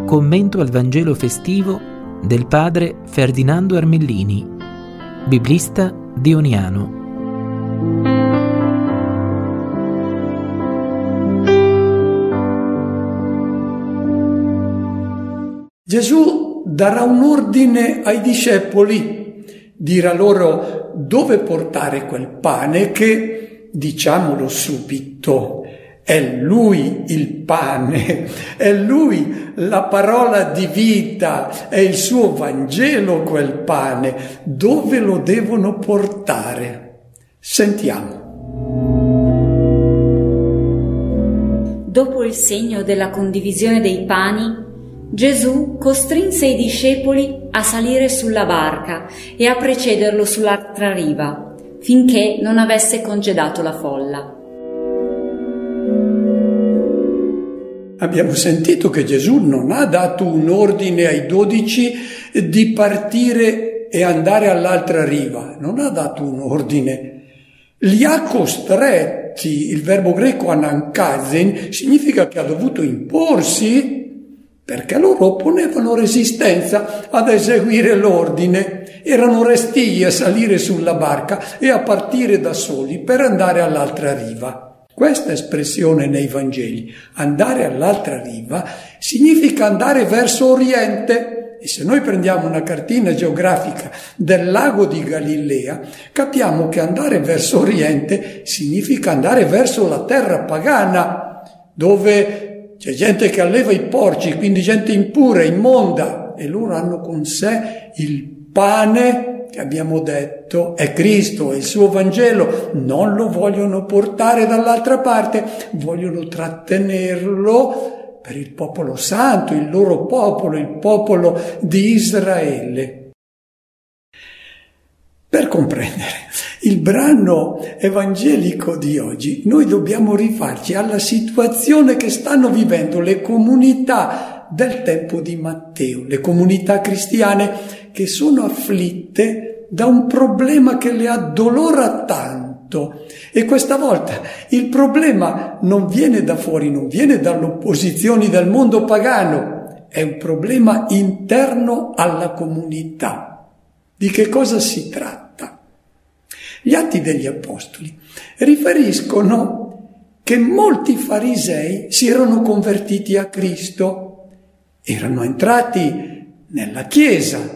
Commento al Vangelo festivo del padre Ferdinando Armellini, biblista dioniano. Gesù darà un ordine ai discepoli, dirà loro dove portare quel pane che, diciamolo subito, è Lui il pane, è Lui la parola di vita, è il suo Vangelo quel pane. Dove lo devono portare? Sentiamo. Dopo il segno della condivisione dei pani, Gesù costrinse i discepoli a salire sulla barca e a precederlo sull'altra riva, finché non avesse congedato la folla. Abbiamo sentito che Gesù non ha dato un ordine ai 12 di partire e andare all'altra riva, non ha dato un ordine, li ha costretti. Il verbo greco anankazen significa che ha dovuto imporsi, perché loro opponevano resistenza ad eseguire l'ordine, erano restii a salire sulla barca e a partire da soli per andare all'altra riva. Questa espressione nei Vangeli, andare all'altra riva, significa andare verso Oriente. E se noi prendiamo una cartina geografica del lago di Galilea, capiamo che andare verso Oriente significa andare verso la terra pagana, dove c'è gente che alleva i porci, quindi gente impura, immonda, e loro hanno con sé il pane che abbiamo detto è Cristo, è il suo Vangelo. Non lo vogliono portare dall'altra parte, vogliono trattenerlo per il popolo santo, il loro popolo, il popolo di Israele. Per comprendere il brano evangelico di oggi, noi dobbiamo rifarci alla situazione che stanno vivendo le comunità del tempo di Matteo, le comunità cristiane che sono afflitte da un problema che le addolora tanto. E questa volta il problema non viene da fuori, non viene dalle opposizioni del mondo pagano, è un problema interno alla comunità. Di che cosa si tratta? Gli Atti degli Apostoli riferiscono che molti farisei si erano convertiti a Cristo, erano entrati nella Chiesa,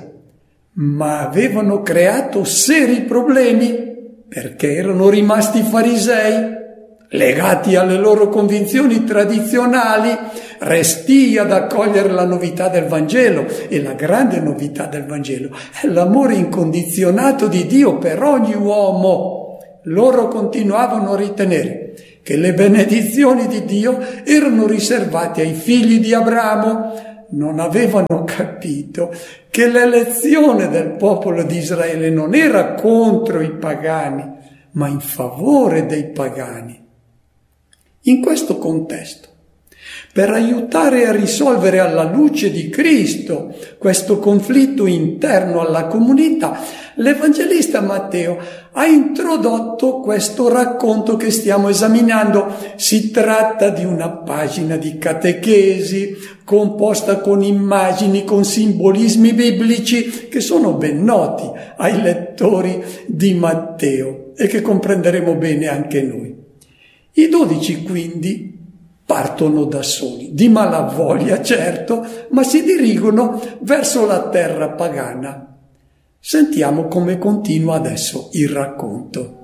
ma avevano creato seri problemi perché erano rimasti farisei, legati alle loro convinzioni tradizionali, restii ad accogliere la novità del Vangelo. E la grande novità del Vangelo è l'amore incondizionato di Dio per ogni uomo. Loro continuavano a ritenere che le benedizioni di Dio erano riservate ai figli di Abramo. Non avevano capito che l'elezione del popolo di Israele non era contro i pagani, ma in favore dei pagani. In questo contesto, per aiutare a risolvere alla luce di Cristo questo conflitto interno alla comunità, l'Evangelista Matteo ha introdotto questo racconto che stiamo esaminando. Si tratta di una pagina di catechesi composta con immagini, con simbolismi biblici che sono ben noti ai lettori di Matteo e che comprenderemo bene anche noi. I 12 quindi partono da soli, di malavoglia certo, ma si dirigono verso la terra pagana. Sentiamo come continua adesso il racconto.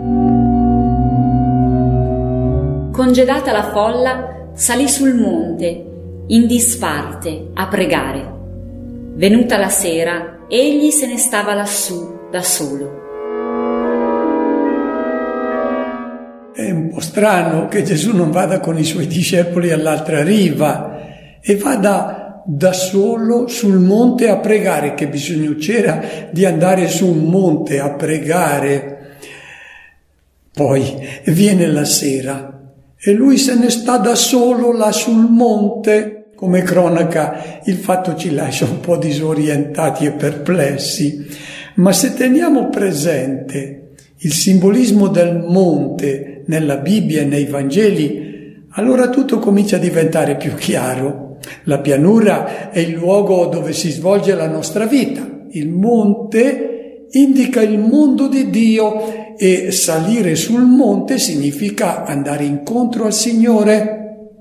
Congedata la folla, salì sul monte, in disparte, a pregare. Venuta la sera, egli se ne stava lassù, da solo. È un po' strano che Gesù non vada con i suoi discepoli all'altra riva e vada da solo sul monte a pregare. Che bisogno c'era di andare su un monte a pregare? Poi viene la sera e lui se ne sta da solo là sul monte. Come cronaca il fatto ci lascia un po' disorientati e perplessi, ma se teniamo presente il simbolismo del monte nella Bibbia e nei Vangeli, allora tutto comincia a diventare più chiaro. La pianura è il luogo dove si svolge la nostra vita. Il monte indica il mondo di Dio e salire sul monte significa andare incontro al Signore.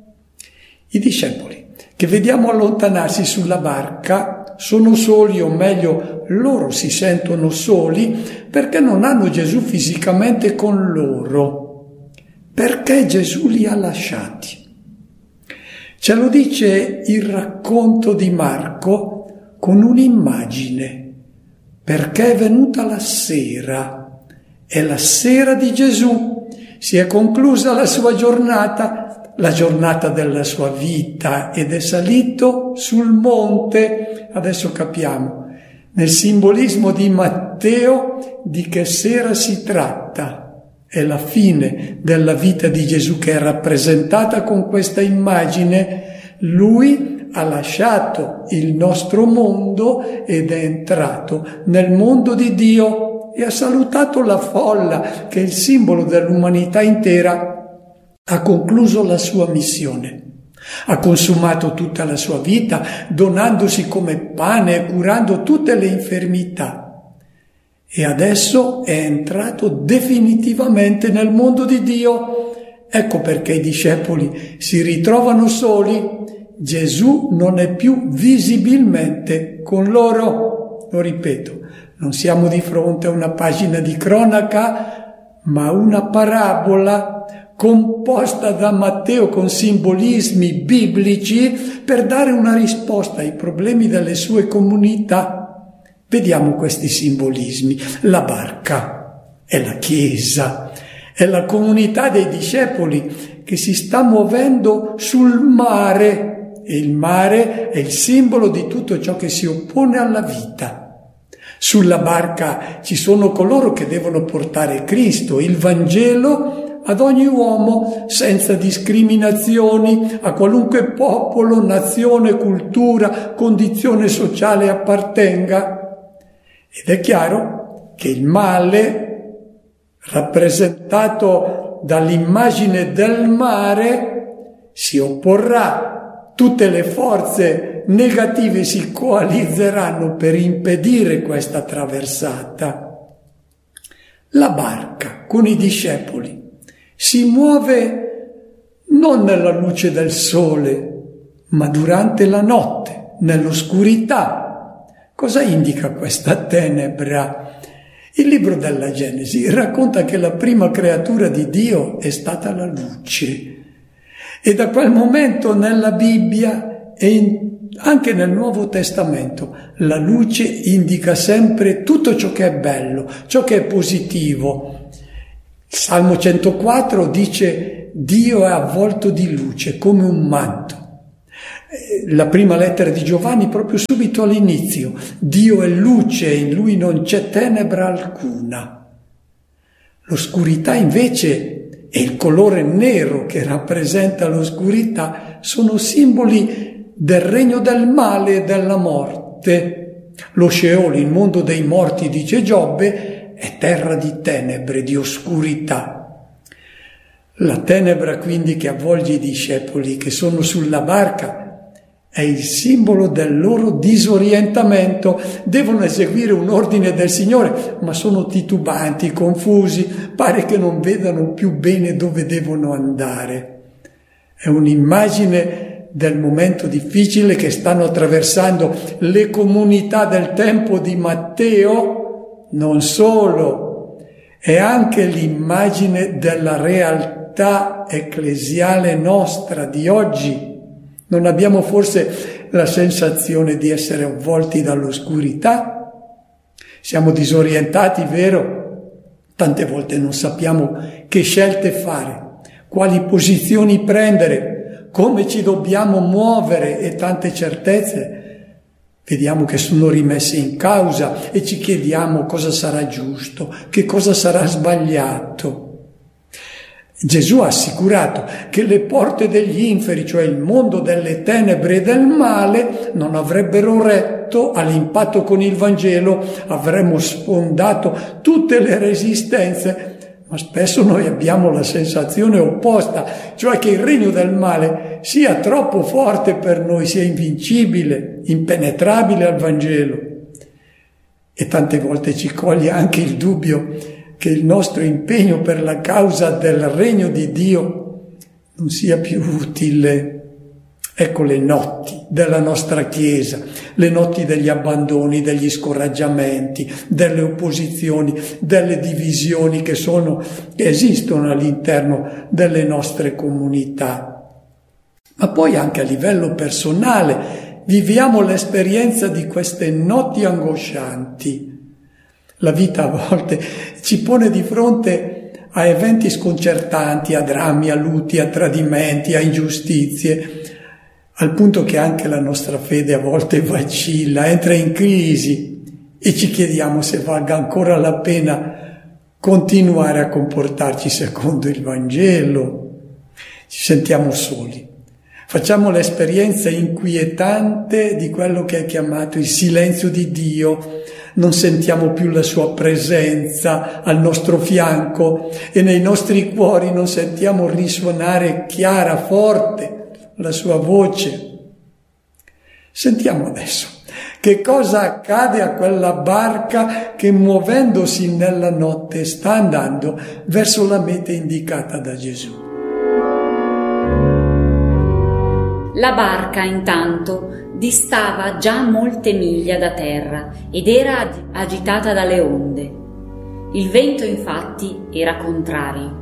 I discepoli che vediamo allontanarsi sulla barca sono soli, o meglio, loro si sentono soli perché non hanno Gesù fisicamente con loro, perché Gesù li ha lasciati. Ce lo dice il racconto di Marco con un'immagine, perché è venuta la sera, è la sera di Gesù, si è conclusa la sua giornata, la giornata della sua vita, ed è salito sul monte. Adesso capiamo, nel simbolismo di Matteo, di che sera si tratta. È la fine della vita di Gesù che è rappresentata con questa immagine. Lui ha lasciato il nostro mondo ed è entrato nel mondo di Dio e ha salutato la folla, che è il simbolo dell'umanità intera. Ha concluso la sua missione. Ha consumato tutta la sua vita, donandosi come pane e curando tutte le infermità. E adesso è entrato definitivamente nel mondo di Dio. Ecco perché i discepoli si ritrovano soli. Gesù non è più visibilmente con loro. Lo ripeto, non siamo di fronte a una pagina di cronaca, ma una parabola composta da Matteo con simbolismi biblici per dare una risposta ai problemi delle sue comunità. Vediamo questi simbolismi. La barca è la Chiesa, è la comunità dei discepoli che si sta muovendo sul mare, e il mare è il simbolo di tutto ciò che si oppone alla vita. Sulla barca ci sono coloro che devono portare Cristo, il Vangelo, ad ogni uomo senza discriminazioni, a qualunque popolo, nazione, cultura, condizione sociale appartenga. Ed è chiaro che il male, rappresentato dall'immagine del mare, si opporrà, tutte le forze negative si coalizzeranno per impedire questa traversata. La barca con i discepoli si muove non nella luce del sole, ma durante la notte, nell'oscurità. Cosa indica questa tenebra? Il libro della Genesi racconta che la prima creatura di Dio è stata la luce. E da quel momento nella Bibbia e anche nel Nuovo Testamento la luce indica sempre tutto ciò che è bello, ciò che è positivo. Il Salmo 104 dice: Dio è avvolto di luce come un manto. La prima lettera di Giovanni, proprio subito all'inizio: Dio è luce e in lui non c'è tenebra alcuna. L'oscurità invece e il colore nero che rappresenta l'oscurità sono simboli del regno del male e della morte. Lo Sheol, il mondo dei morti, dice Giobbe, è terra di tenebre, di oscurità. La tenebra quindi che avvolge i discepoli che sono sulla barca è il simbolo del loro disorientamento. Devono eseguire un ordine del Signore, ma sono titubanti, confusi, pare che non vedano più bene dove devono andare. È un'immagine del momento difficile che stanno attraversando le comunità del tempo di Matteo. Non solo, è anche l'immagine della realtà ecclesiale nostra di oggi. Non abbiamo forse la sensazione di essere avvolti dall'oscurità? Siamo disorientati, vero? Tante volte non sappiamo che scelte fare, quali posizioni prendere, come ci dobbiamo muovere, e tante certezze vediamo che sono rimesse in causa e ci chiediamo cosa sarà giusto, che cosa sarà sbagliato. Gesù ha assicurato che le porte degli inferi, cioè il mondo delle tenebre e del male, non avrebbero retto all'impatto con il Vangelo, avremmo sfondato tutte le resistenze, Ma spesso noi abbiamo la sensazione opposta, cioè che il regno del male sia troppo forte per noi, sia invincibile, impenetrabile al Vangelo. E tante volte ci coglie anche il dubbio che il nostro impegno per la causa del regno di Dio non sia più utile. Ecco le notti della nostra Chiesa, le notti degli abbandoni, degli scoraggiamenti, delle opposizioni, delle divisioni che esistono all'interno delle nostre comunità. Ma poi anche a livello personale viviamo l'esperienza di queste notti angoscianti. La vita a volte ci pone di fronte a eventi sconcertanti, a drammi, a lutti, a tradimenti, a ingiustizie, al punto che anche la nostra fede a volte vacilla, entra in crisi e ci chiediamo se valga ancora la pena continuare a comportarci secondo il Vangelo. Ci sentiamo soli. Facciamo l'esperienza inquietante di quello che è chiamato il silenzio di Dio. Non sentiamo più la sua presenza al nostro fianco e nei nostri cuori non sentiamo risuonare chiara, forte la sua voce. Sentiamo adesso che cosa accade a quella barca che, muovendosi nella notte, sta andando verso la meta indicata da Gesù. La barca intanto distava già molte miglia da terra ed era agitata dalle onde. Il vento infatti era contrario.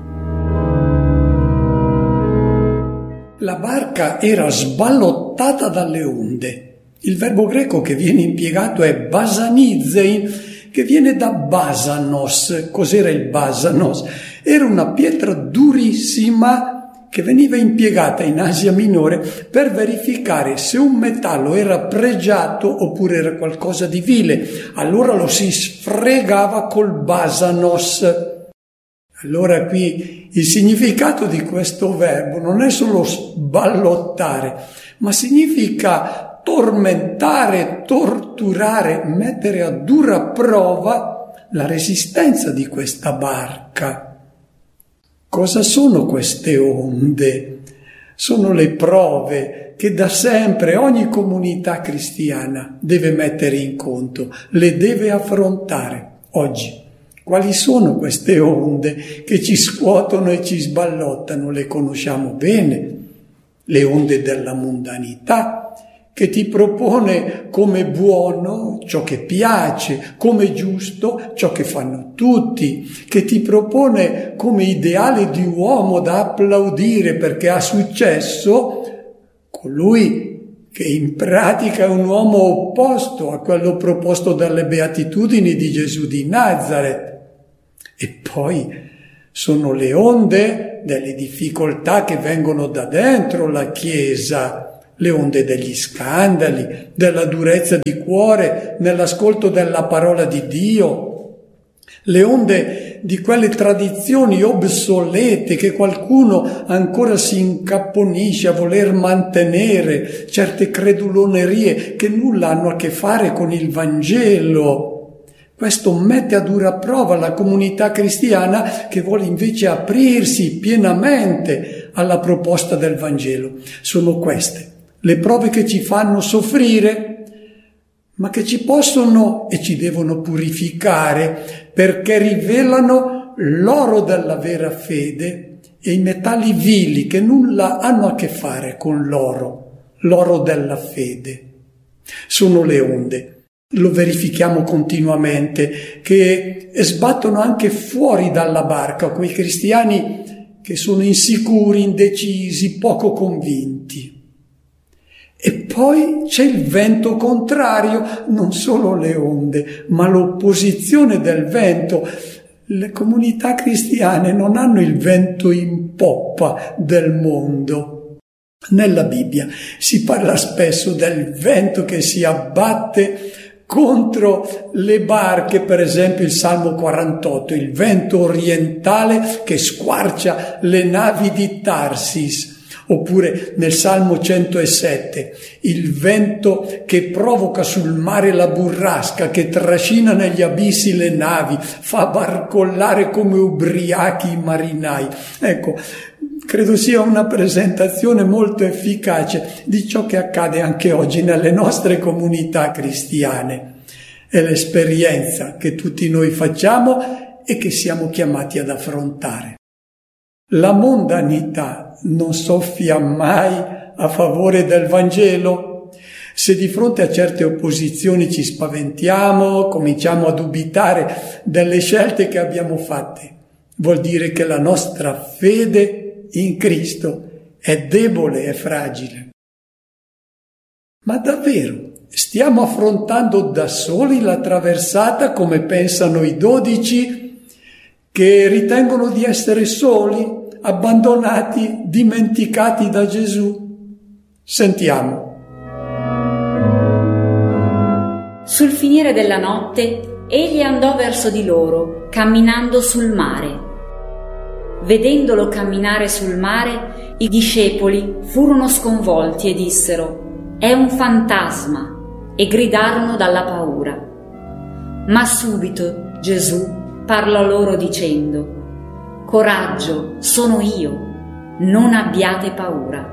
La barca era sballottata dalle onde. Il verbo greco che viene impiegato è basanizein, che viene da basanos. Cos'era il basanos? Era una pietra durissima che veniva impiegata in Asia Minore per verificare se un metallo era pregiato oppure era qualcosa di vile. Allora lo si sfregava col basanos. Allora qui il significato di questo verbo non è solo sballottare, ma significa tormentare, torturare, mettere a dura prova la resistenza di questa barca. Cosa sono queste onde? Sono le prove che da sempre ogni comunità cristiana deve mettere in conto, le deve affrontare oggi. Quali sono queste onde che ci scuotono e ci sballottano? Le conosciamo bene. Le onde della mondanità, che ti propone come buono ciò che piace, come giusto ciò che fanno tutti, che ti propone come ideale di uomo da applaudire perché ha successo colui che in pratica è un uomo opposto a quello proposto dalle beatitudini di Gesù di Nazareth. E poi sono le onde delle difficoltà che vengono da dentro la Chiesa, le onde degli scandali, della durezza di cuore nell'ascolto della parola di Dio, le onde di quelle tradizioni obsolete che qualcuno ancora si incapponisce a voler mantenere, certe credulonerie che nulla hanno a che fare con il Vangelo. Questo mette a dura prova la comunità cristiana che vuole invece aprirsi pienamente alla proposta del Vangelo. Sono queste le prove che ci fanno soffrire, ma che ci possono e ci devono purificare perché rivelano l'oro della vera fede e i metalli vili che nulla hanno a che fare con l'oro della fede. Sono le onde. Lo verifichiamo continuamente, che sbattono anche fuori dalla barca quei cristiani che sono insicuri, indecisi, poco convinti. E poi c'è il vento contrario, non solo le onde, ma l'opposizione del vento. Le comunità cristiane non hanno il vento in poppa del mondo. Nella Bibbia si parla spesso del vento che si abbatte contro le barche, per esempio il Salmo 48, il vento orientale che squarcia le navi di Tarsis, Oppure nel Salmo 107, il vento che provoca sul mare la burrasca, che trascina negli abissi le navi, fa barcollare come ubriachi i marinai. Ecco, credo sia una presentazione molto efficace di ciò che accade anche oggi nelle nostre comunità cristiane. È l'esperienza che tutti noi facciamo e che siamo chiamati ad affrontare. La mondanità non soffia mai a favore del Vangelo. Se di fronte a certe opposizioni ci spaventiamo, cominciamo a dubitare delle scelte che abbiamo fatte, vuol dire che la nostra fede in Cristo è debole e fragile. Ma davvero stiamo affrontando da soli la traversata come pensano i 12 che ritengono di essere soli, abbandonati, dimenticati da Gesù? Sentiamo. Sul finire della notte, egli andò verso di loro, camminando sul mare. Vedendolo camminare sul mare, i discepoli furono sconvolti e dissero: «È un fantasma!» e gridarono dalla paura. Ma subito Gesù parlò loro dicendo: «Coraggio, sono io, non abbiate paura».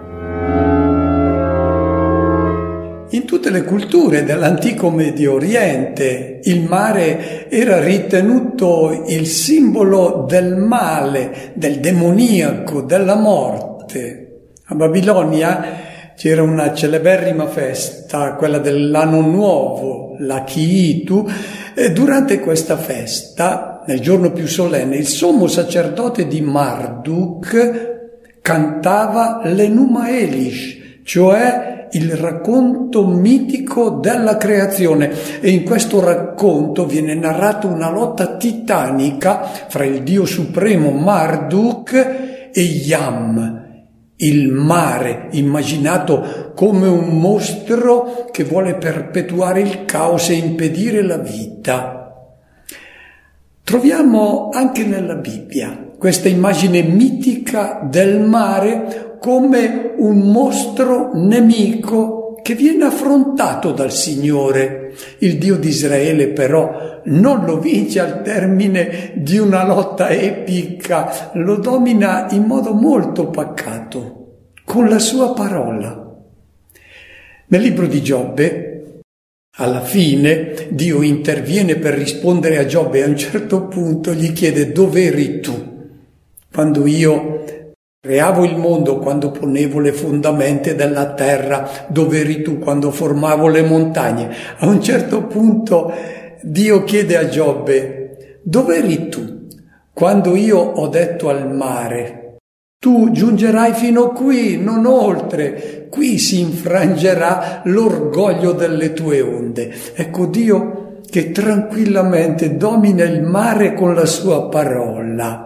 In tutte le culture dell'antico Medio Oriente il mare era ritenuto il simbolo del male, del demoniaco, della morte. A Babilonia c'era una celeberrima festa, quella dell'anno nuovo, la Ki'itu, e durante questa festa, nel giorno più solenne, il sommo sacerdote di Marduk cantava l'Enuma Elish, cioè il racconto mitico della creazione, e in questo racconto viene narrata una lotta titanica fra il dio supremo Marduk e Yam, il mare, immaginato come un mostro che vuole perpetuare il caos e impedire la vita. Troviamo anche nella Bibbia questa immagine mitica del mare come un mostro nemico che viene affrontato dal Signore. Il Dio di Israele però non lo vince al termine di una lotta epica, lo domina in modo molto pacato, con la sua parola. Nel libro di Giobbe, alla fine, Dio interviene per rispondere a Giobbe e a un certo punto gli chiede: dov'eri tu quando io creavo il mondo, quando ponevo le fondamenta della terra? Dov'eri tu quando formavo le montagne? A un certo punto Dio chiede a Giobbe: dov'eri tu quando io ho detto al mare: tu giungerai fino qui, non oltre, qui si infrangerà l'orgoglio delle tue onde. Ecco Dio che tranquillamente domina il mare con la sua parola.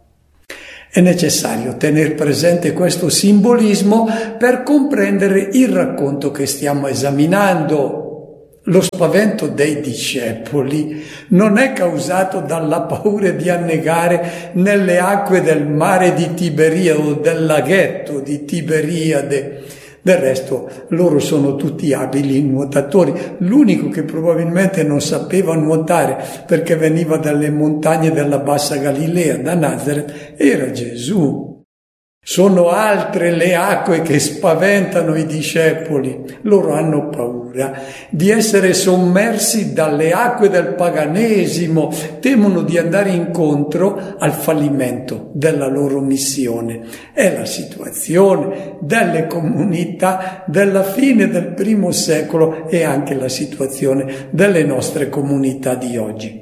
È necessario tenere presente questo simbolismo per comprendere il racconto che stiamo esaminando. Lo spavento dei discepoli non è causato dalla paura di annegare nelle acque del mare di Tiberiade o del laghetto di Tiberiade. Del resto loro sono tutti abili nuotatori. L'unico che probabilmente non sapeva nuotare perché veniva dalle montagne della Bassa Galilea, da Nazareth, era Gesù. Sono altre le acque che spaventano i discepoli. Loro hanno paura di essere sommersi dalle acque del paganesimo, temono di andare incontro al fallimento della loro missione. È la situazione delle comunità della fine del primo secolo e anche la situazione delle nostre comunità di oggi.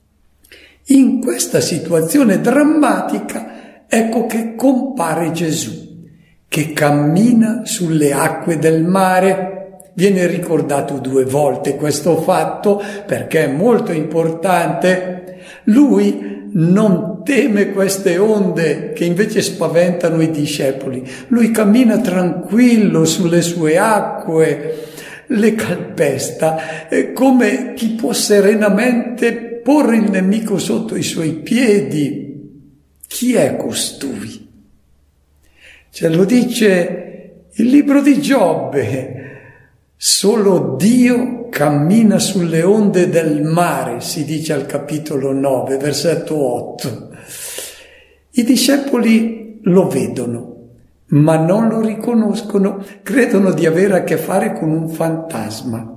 In questa situazione drammatica ecco che compare Gesù, che cammina sulle acque del mare. Viene ricordato 2 volte questo fatto perché è molto importante. Lui non teme queste onde che invece spaventano i discepoli. Lui cammina tranquillo sulle sue acque, le calpesta, come chi può serenamente porre il nemico sotto i suoi piedi. Chi è costui? Ce lo dice il libro di Giobbe. Solo Dio cammina sulle onde del mare, si dice al capitolo 9, versetto 8. I discepoli lo vedono, ma non lo riconoscono, credono di avere a che fare con un fantasma.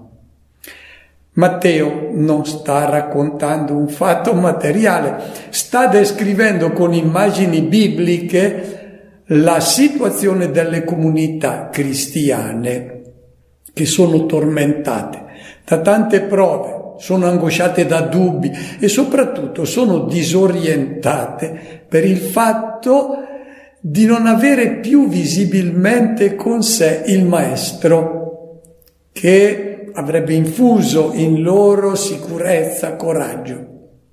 Matteo non sta raccontando un fatto materiale, sta descrivendo con immagini bibliche la situazione delle comunità cristiane che sono tormentate da tante prove, sono angosciate da dubbi e soprattutto sono disorientate per il fatto di non avere più visibilmente con sé il Maestro che avrebbe infuso in loro sicurezza, coraggio.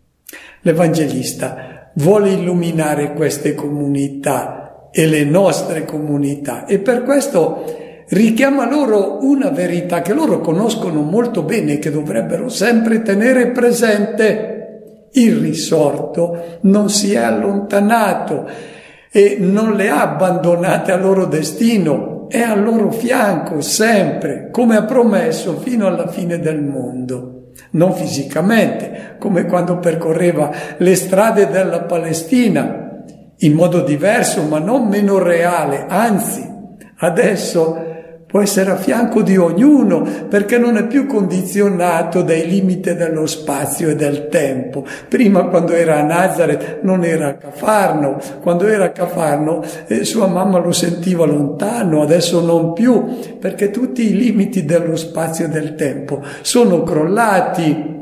L'Evangelista vuole illuminare queste comunità e le nostre comunità e per questo richiama loro una verità che loro conoscono molto bene e che dovrebbero sempre tenere presente. Il risorto non si è allontanato e non le ha abbandonate al loro destino, è al loro fianco sempre, come ha promesso fino alla fine del mondo. Non fisicamente, come quando percorreva le strade della Palestina, in modo diverso ma non meno reale, anzi, adesso può essere a fianco di ognuno perché non è più condizionato dai limiti dello spazio e del tempo. Prima, quando era a Nazareth, non era a Cafarno. Quando era a Cafarno sua mamma lo sentiva lontano, adesso non più, perché tutti i limiti dello spazio e del tempo sono crollati.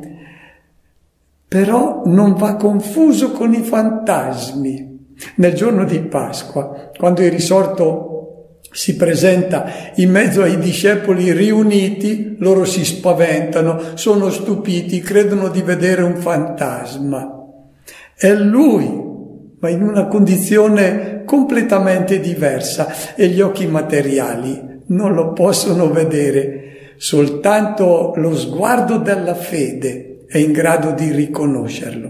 Però non va confuso con i fantasmi. Nel giorno di Pasqua, quando il risorto si presenta in mezzo ai discepoli riuniti, loro si spaventano, sono stupiti, credono di vedere un fantasma. È lui, ma in una condizione completamente diversa e gli occhi materiali non lo possono vedere, soltanto lo sguardo della fede è in grado di riconoscerlo.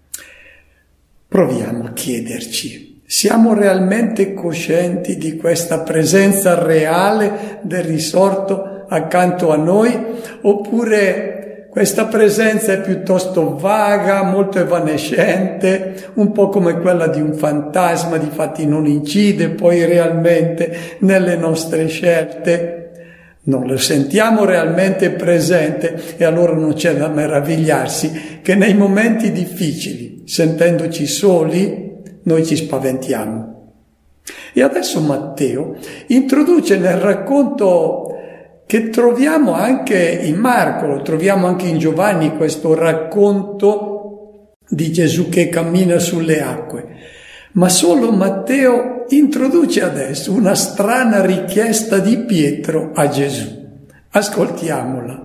Proviamo a chiederci: siamo realmente coscienti di questa presenza reale del risorto accanto a noi? Oppure questa presenza è piuttosto vaga, molto evanescente, un po' come quella di un fantasma, difatti non incide poi realmente nelle nostre scelte? Non lo sentiamo realmente presente e allora non c'è da meravigliarsi che nei momenti difficili, sentendoci soli, noi ci spaventiamo. E adesso Matteo introduce nel racconto che troviamo anche in Marco, lo troviamo anche in Giovanni, questo racconto di Gesù che cammina sulle acque. Ma solo Matteo introduce adesso una strana richiesta di Pietro a Gesù. Ascoltiamola.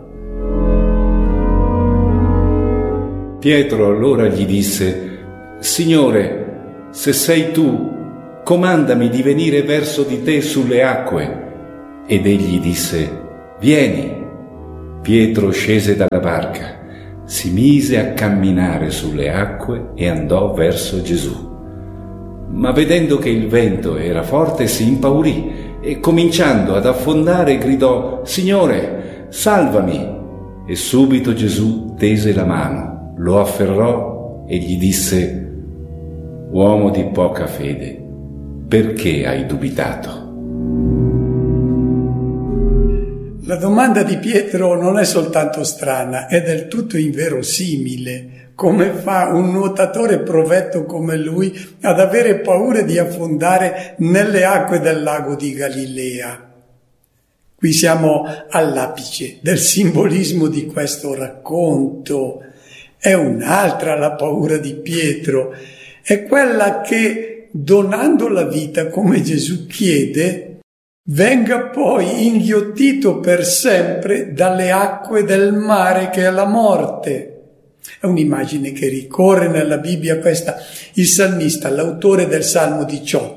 Pietro allora gli disse: Signore, se sei tu, comandami di venire verso di te sulle acque. Ed egli disse: Vieni. Pietro scese dalla barca, si mise a camminare sulle acque e andò verso Gesù. Ma vedendo che il vento era forte si impaurì e cominciando ad affondare gridò: Signore, salvami! E subito Gesù tese la mano, lo afferrò e gli disse: Uomo di poca fede, perché hai dubitato? La domanda di Pietro non è soltanto strana, è del tutto inverosimile. Come fa un nuotatore provetto come lui ad avere paura di affondare nelle acque del lago di Galilea? Qui siamo all'apice del simbolismo di questo racconto. È un'altra la paura di Pietro. È quella che, donando la vita come Gesù chiede, venga poi inghiottito per sempre dalle acque del mare che è la morte. È un'immagine che ricorre nella Bibbia questa. Il salmista, l'autore del Salmo 18,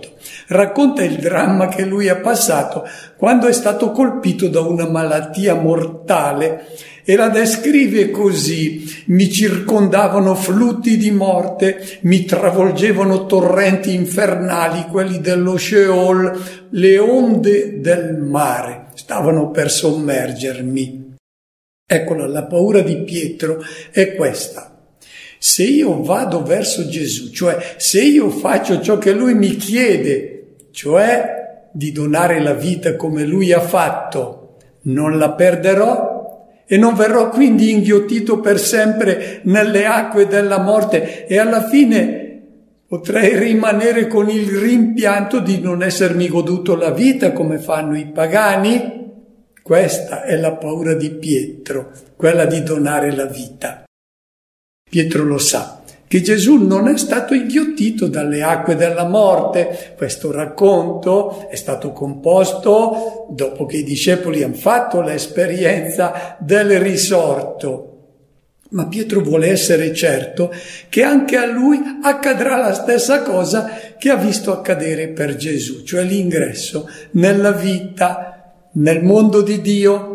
racconta il dramma che lui ha passato quando è stato colpito da una malattia mortale e la descrive così: mi circondavano flutti di morte, mi travolgevano torrenti infernali, quelli dello Sheol, le onde del mare stavano per sommergermi. Eccola, la paura di Pietro è questa. Se io vado verso Gesù, cioè se io faccio ciò che lui mi chiede, cioè di donare la vita come lui ha fatto, non la perderò e non verrò quindi inghiottito per sempre nelle acque della morte e alla fine potrei rimanere con il rimpianto di non essermi goduto la vita come fanno i pagani. Questa è la paura di Pietro, quella di donare la vita. Pietro lo sa, che Gesù non è stato inghiottito dalle acque della morte. Questo racconto è stato composto dopo che i discepoli hanno fatto l'esperienza del risorto. Ma Pietro vuole essere certo che anche a lui accadrà la stessa cosa che ha visto accadere per Gesù, cioè l'ingresso nella vita, nel mondo di Dio.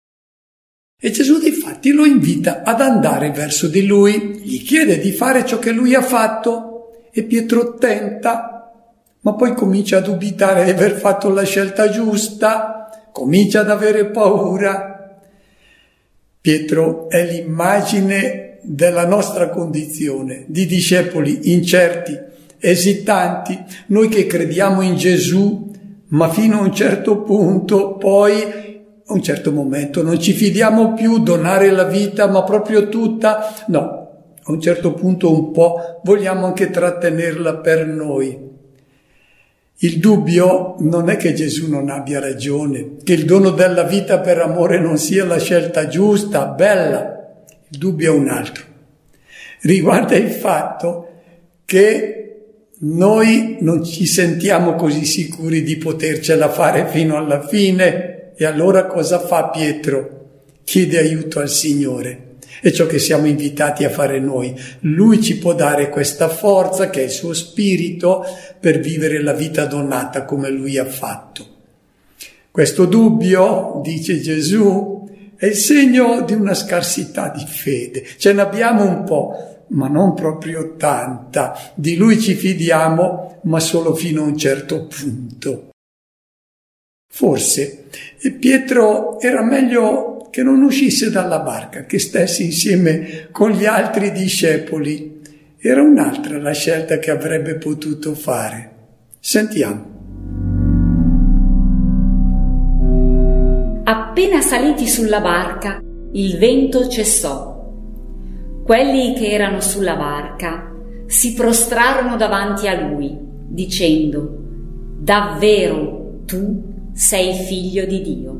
E Gesù difatti lo invita ad andare verso di lui, gli chiede di fare ciò che lui ha fatto e Pietro tenta, ma poi comincia a dubitare di aver fatto la scelta giusta, comincia ad avere paura. Pietro è l'immagine della nostra condizione, di discepoli incerti, esitanti, noi che crediamo in Gesù, ma fino a un certo punto poi a un certo momento non ci fidiamo più, donare la vita, ma proprio tutta, no, a un certo punto un po' vogliamo anche trattenerla per noi. Il dubbio non è che Gesù non abbia ragione, che il dono della vita per amore non sia la scelta giusta, bella. Il dubbio è un altro. Riguarda il fatto che noi non ci sentiamo così sicuri di potercela fare fino alla fine. E allora cosa fa Pietro? Chiede aiuto al Signore. È ciò che siamo invitati a fare noi. Lui ci può dare questa forza che è il suo spirito per vivere la vita donata come lui ha fatto. Questo dubbio, dice Gesù, è il segno di una scarsità di fede. Ce n'abbiamo un po', ma non proprio tanta. Di lui ci fidiamo, ma solo fino a un certo punto. Forse Pietro era meglio che non uscisse dalla barca, che stesse insieme con gli altri discepoli. Era un'altra la scelta che avrebbe potuto fare. Sentiamo. Appena saliti sulla barca, il vento cessò. Quelli che erano sulla barca si prostrarono davanti a lui, dicendo: «Davvero tu sei figlio di Dio».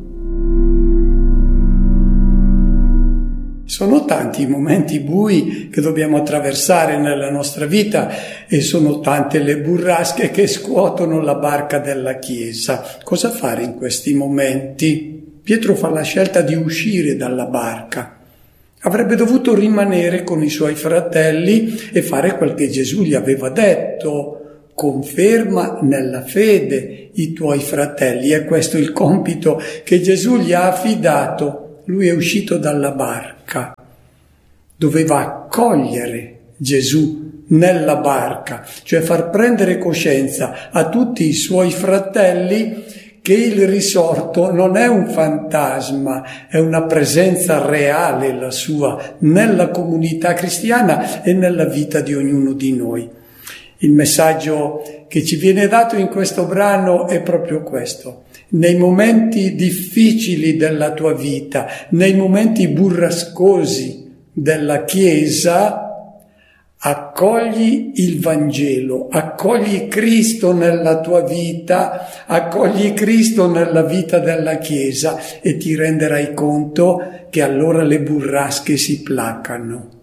Sono tanti i momenti bui che dobbiamo attraversare nella nostra vita e sono tante le burrasche che scuotono la barca della Chiesa. Cosa fare in questi momenti? Pietro fa la scelta di uscire dalla barca. Avrebbe dovuto rimanere con i suoi fratelli e fare quel che Gesù gli aveva detto: conferma nella fede i tuoi fratelli. È questo il compito che Gesù gli ha affidato. Lui è uscito dalla barca, doveva accogliere Gesù nella barca, cioè far prendere coscienza a tutti i suoi fratelli che il risorto non è un fantasma, è una presenza reale la sua nella comunità cristiana e nella vita di ognuno di noi. Il messaggio che ci viene dato in questo brano è proprio questo. Nei momenti difficili della tua vita, nei momenti burrascosi della Chiesa, accogli il Vangelo, accogli Cristo nella tua vita, accogli Cristo nella vita della Chiesa e ti renderai conto che allora le burrasche si placano.